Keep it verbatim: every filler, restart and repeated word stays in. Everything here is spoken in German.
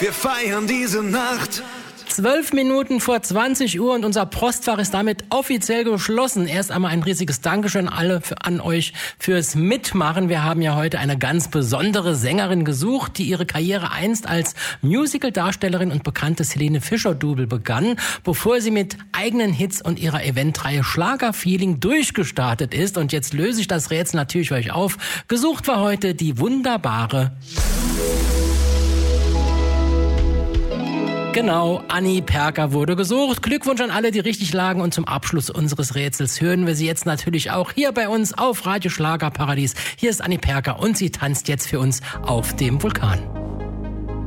wir feiern diese Nacht. Zwölf Minuten vor zwanzig Uhr und unser Postfach ist damit offiziell geschlossen. Erst einmal ein riesiges Dankeschön alle für, an euch fürs Mitmachen. Wir haben ja heute eine ganz besondere Sängerin gesucht, die ihre Karriere einst als Musical-Darstellerin und bekanntes Helene Fischer-Double begann, bevor sie mit eigenen Hits und ihrer Eventreihe Schlagerfeeling durchgestartet ist. Und jetzt löse ich das Rätsel natürlich für euch auf. Gesucht war heute die wunderbare... Genau, Anni Perker wurde gesucht. Glückwunsch an alle, die richtig lagen. Und zum Abschluss unseres Rätsels hören wir sie jetzt natürlich auch hier bei uns auf Radio Schlagerparadies. Hier ist Anni Perker und sie tanzt jetzt für uns auf dem Vulkan.